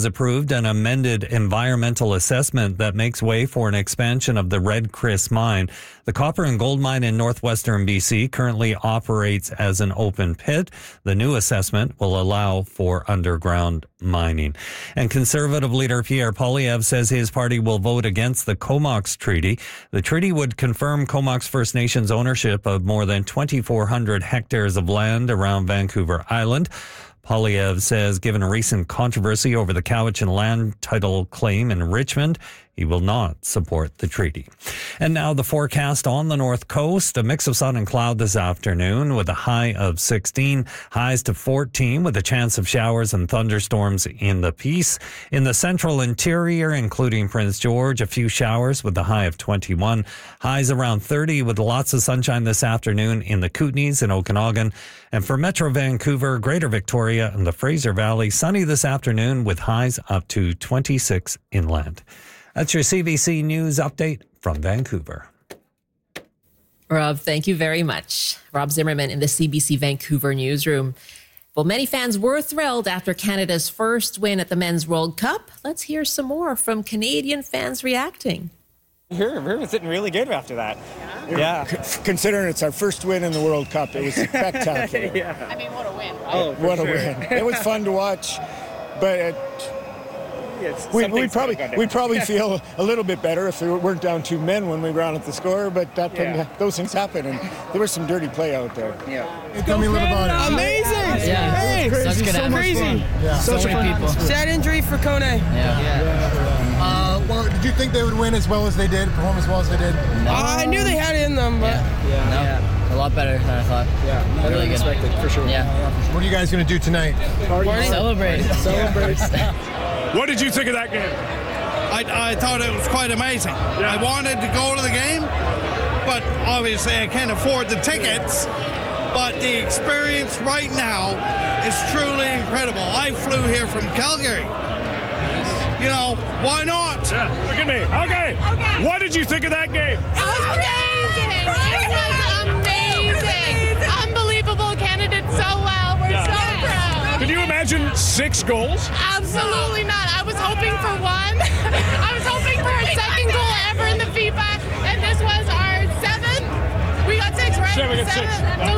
has approved an amended environmental assessment that makes way for an expansion of the Red Chris mine. The copper and gold mine in northwestern BC currently operates as an open pit. The new assessment will allow for underground mining. And Conservative leader Pierre Poilievre says his party will vote against the Comox Treaty. The treaty would confirm Comox First Nations ownership of more than 2,400 hectares of land around Vancouver Island. Poilievre says given a recent controversy over the Cowichan land title claim in Richmond, he will not support the treaty. And now the forecast on the north coast. A mix of sun and cloud this afternoon with a high of 16, highs to 14 with a chance of showers and thunderstorms in the Peace. In the central interior, including Prince George, a few showers with a high of 21, highs around 30 with lots of sunshine this afternoon in the Kootenays and Okanagan. And for Metro Vancouver, Greater Victoria and the Fraser Valley, sunny this afternoon with highs up to 26 inland. That's your CBC News update from Vancouver. Rob, thank you very much. Rob Zimmerman in the CBC Vancouver newsroom. Well, many fans were thrilled after Canada's first win at the Men's World Cup. Let's hear some more from Canadian fans reacting. We're sitting really good after that. Yeah. Considering it's our first win in the World Cup, it was spectacular. Yeah. I mean, what a win, right? Oh, what a win. It was fun to watch, but we'd probably feel a little bit better if we weren't down 2 men when we rounded the score, but those things happen, and there was some dirty play out there. Yeah. Tell me a little about it. Amazing! Yeah. Hey, So crazy. Yeah. So many people. Sad injury for Kone. Well, did you think they would win as well as they did, perform as well as they did? No. I knew they had it in them, but A lot better than I thought. Yeah. Better Really than good. expected, for sure. Yeah. What are you guys going to do tonight? Celebrate. What did you think of that game? I thought it was quite amazing. I wanted to go to the game, but obviously I can't afford the tickets. But the experience right now is truly incredible. I flew here from Calgary. You know, why not? Yeah, look at me. Okay. What did you think of that game? Amazing! It was amazing! Unbelievable. Canada did so well. We're so proud. Can you imagine 6 goals? Absolutely not. I was hoping for one. I was hoping for our second goal ever in the FIFA, and this was our 7th. We got 6, right? Yeah, we got 6. So